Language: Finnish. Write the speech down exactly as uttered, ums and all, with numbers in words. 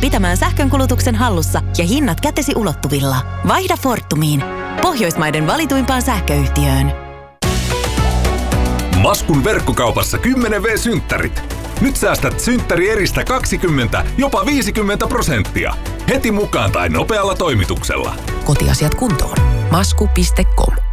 pitämään sähkönkulutuksen hallussa ja hinnat kätesi ulottuvilla. Vaihda Fortumiin, Pohjoismaiden valituimpaan sähköyhtiöön. Maskun verkkokaupassa kymmenen vuoden-synttärit. Nyt säästät synttärieristä kaksikymmentä, jopa viisikymmentä prosenttia. Heti mukaan tai nopealla toimituksella. Kotiasiat kuntoon. Masku piste com